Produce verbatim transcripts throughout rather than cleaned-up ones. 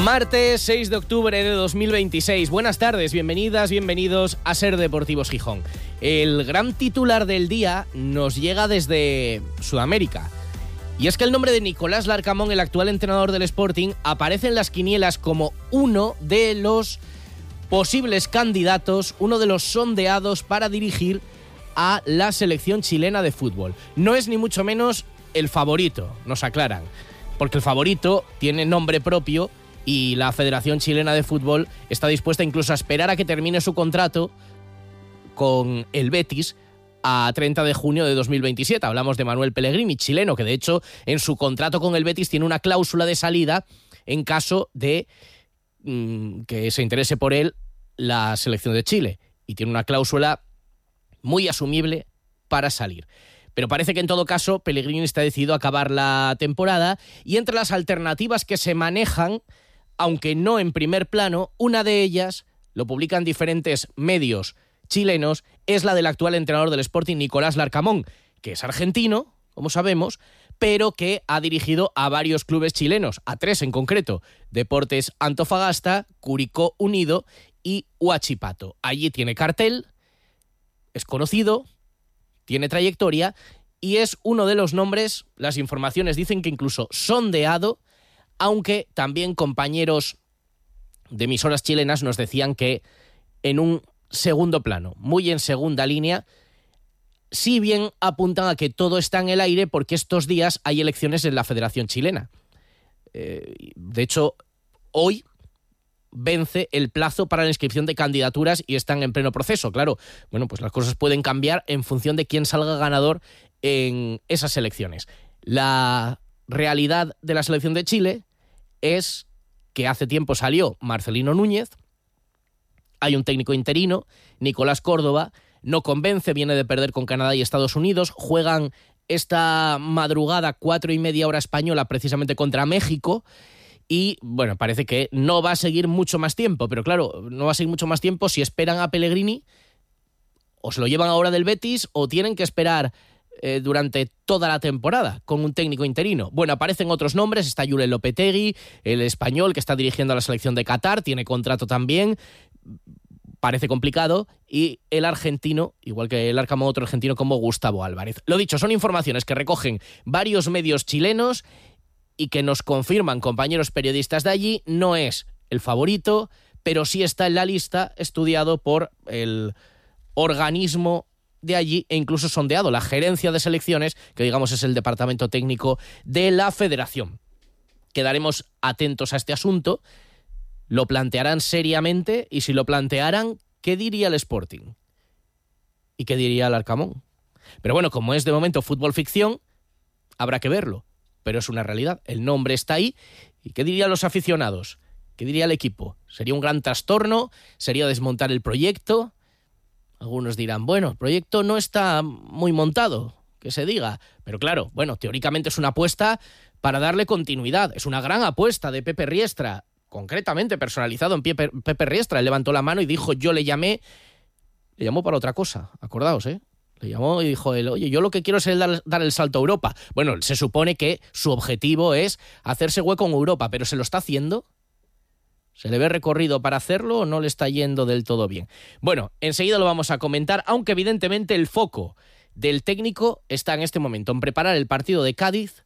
Martes seis de octubre de dos mil veintiséis. Buenas tardes, bienvenidas, bienvenidos a Ser Deportivos Gijón. El gran titular del día nos llega desde Sudamérica. Y es que el nombre de Nicolás Larcamón, el actual entrenador del Sporting, aparece en las quinielas como uno de los posibles candidatos, uno de los sondeados para dirigir a la selección chilena de fútbol. No es ni mucho menos el favorito, nos aclaran, porque el favorito tiene nombre propio y la Federación Chilena de Fútbol está dispuesta incluso a esperar a que termine su contrato con el Betis a treinta de junio de dos mil veintisiete. Hablamos de Manuel Pellegrini, chileno, que de hecho en su contrato con el Betis tiene una cláusula de salida en caso de mmm, que se interese por él la selección de Chile. Y tiene una cláusula muy asumible para salir. Pero parece que en todo caso Pellegrini está decidido a acabar la temporada, y entre las alternativas que se manejan, aunque no en primer plano, una de ellas, lo publican diferentes medios chilenos, es la del actual entrenador del Sporting, Nicolás Larcamón, que es argentino, como sabemos, pero que ha dirigido a varios clubes chilenos, a tres en concreto: Deportes Antofagasta, Curicó Unido y Huachipato. Allí tiene cartel, es conocido, tiene trayectoria y es uno de los nombres, las informaciones dicen que incluso sondeado, aunque también compañeros de emisoras chilenas nos decían que en un segundo plano, muy en segunda línea, si bien apuntan a que todo está en el aire porque estos días hay elecciones en la Federación Chilena. Eh, de hecho, hoy vence el plazo para la inscripción de candidaturas y están en pleno proceso. Claro, bueno, pues las cosas pueden cambiar en función de quién salga ganador en esas elecciones. La realidad de la selección de Chile es que hace tiempo salió Marcelino Núñez, hay un técnico interino, Nicolás Córdoba, no convence, viene de perder con Canadá y Estados Unidos, juegan esta madrugada cuatro y media hora española precisamente contra México, y bueno, parece que no va a seguir mucho más tiempo, pero claro, no va a seguir mucho más tiempo si esperan a Pellegrini, o se lo llevan ahora del Betis, o tienen que esperar eh, durante toda la temporada con un técnico interino. Bueno, aparecen otros nombres, está Julen Lopetegui, el español que está dirigiendo a la selección de Qatar, tiene contrato también, parece complicado, y el argentino, igual que el Larcamón, otro argentino como Gustavo Álvarez. Lo dicho, son informaciones que recogen varios medios chilenos y que nos confirman compañeros periodistas de allí. No es el favorito, pero sí está en la lista, estudiado por el organismo de allí e incluso sondeado, la gerencia de selecciones, que digamos es el departamento técnico de la federación. Quedaremos atentos a este asunto. Lo plantearán seriamente, y si lo plantearan, ¿qué diría el Sporting? ¿Y qué diría el Larcamón? Pero bueno, como es de momento fútbol ficción, habrá que verlo. Pero es una realidad, el nombre está ahí. ¿Y qué dirían los aficionados? ¿Qué diría el equipo? ¿Sería un gran trastorno? ¿Sería desmontar el proyecto? Algunos dirán, bueno, el proyecto no está muy montado, que se diga. Pero claro, bueno, teóricamente es una apuesta para darle continuidad. Es una gran apuesta de Pepe Riestra, concretamente personalizado en Pepe, Pepe Riestra. Él levantó la mano y dijo, yo le llamé, le llamó para otra cosa, acordaos, ¿eh? Le llamó y dijo él, oye, yo lo que quiero es el dar, dar el salto a Europa. Bueno, se supone que su objetivo es hacerse hueco en Europa, pero ¿se lo está haciendo? ¿Se le ve recorrido para hacerlo o no le está yendo del todo bien? Bueno, enseguida lo vamos a comentar, aunque evidentemente el foco del técnico está en este momento en preparar el partido de Cádiz,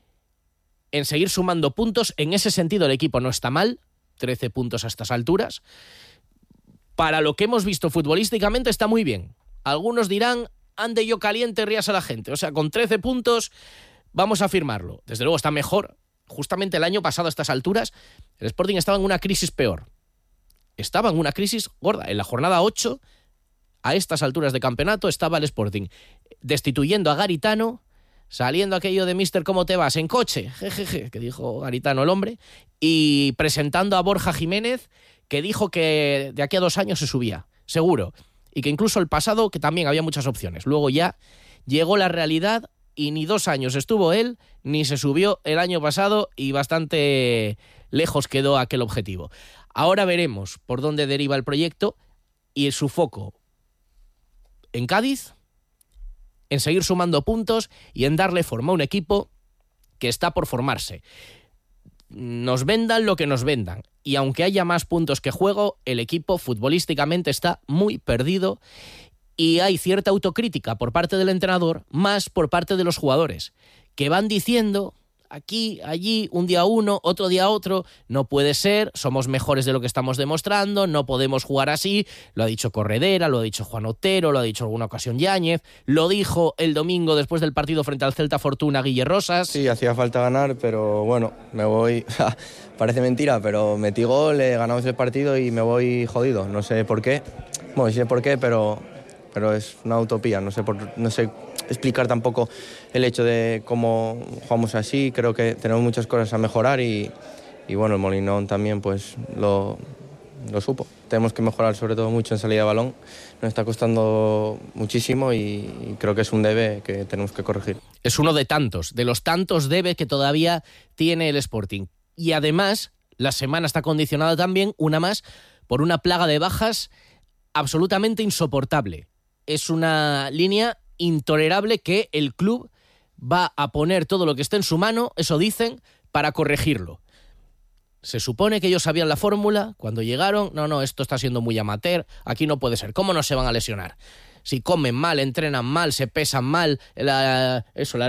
en seguir sumando puntos. En ese sentido el equipo no está mal, trece puntos a estas alturas. Para lo que hemos visto futbolísticamente está muy bien. Algunos dirán, ande yo caliente, ríase a la gente. O sea, con trece puntos vamos a afirmarlo. Desde luego está mejor. Justamente el año pasado a estas alturas el Sporting estaba en una crisis peor. Estaba en una crisis gorda. En la jornada ocho, a estas alturas de campeonato, estaba el Sporting destituyendo a Garitano, saliendo aquello de mister ¿cómo te vas? En coche, jejeje, que dijo Garitano el hombre, y presentando a Borja Jiménez, que dijo que de aquí a dos años se subía, seguro, y que incluso el pasado, que también había muchas opciones. Luego ya llegó la realidad y ni dos años estuvo él, ni se subió el año pasado, y bastante lejos quedó aquel objetivo. Ahora veremos por dónde deriva el proyecto, y su foco en Cádiz, en seguir sumando puntos y en darle forma a un equipo que está por formarse. nos vendan lo que nos vendan. Y aunque haya más puntos que juego, el equipo futbolísticamente está muy perdido y hay cierta autocrítica por parte del entrenador, más por parte de los jugadores, que van diciendo aquí, allí, un día uno, otro día otro, no puede ser, somos mejores de lo que estamos demostrando, no podemos jugar así, lo ha dicho Corredera, lo ha dicho Juan Otero, lo ha dicho en alguna ocasión Yáñez, lo dijo el domingo después del partido frente al Celta Fortuna Guille Rosas. Sí, hacía falta ganar, pero bueno, me voy, parece mentira, pero metí gol, ganamos el partido y me voy jodido, no sé por qué, bueno, sí sé por qué, pero, pero es una utopía, no sé por, no sé explicar tampoco el hecho de cómo jugamos así. Creo que tenemos muchas cosas a mejorar y, y bueno, el Molinón también pues lo, lo supo. Tenemos que mejorar sobre todo mucho en salida de balón, nos está costando muchísimo y, y creo que es un debe que tenemos que corregir. Es uno de tantos, de los tantos debes que todavía tiene el Sporting. Y además, la semana está condicionada también, una más, por una plaga de bajas absolutamente insoportable. Es una línea intolerable que el club va a poner todo lo que esté en su mano, eso dicen, para corregirlo. Se supone que ellos sabían la fórmula cuando llegaron. No, no, esto está siendo muy amateur, aquí no puede ser. ¿Cómo no se van a lesionar? Si comen mal, entrenan mal, se pesan mal, la, eso, la